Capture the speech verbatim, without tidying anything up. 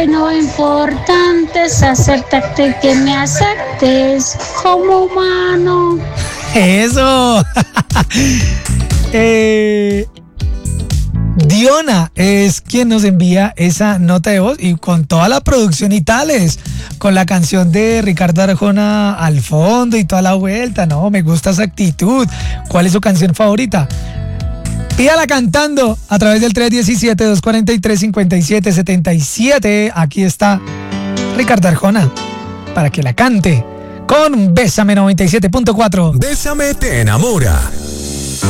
Lo importante es aceptarte, que me aceptes como humano. Eso. eh, Diona es quien nos envía esa nota de voz y con toda la producción y tales, con la canción de Ricardo Arjona al fondo y toda la vuelta. No, me gusta esa actitud. ¿Cuál es su canción favorita? Pídala cantando a través del tres uno siete, dos cuatro tres, cinco siete siete siete. Aquí está Ricardo Arjona para que la cante con Bésame noventa y siete punto cuatro. Bésame te enamora.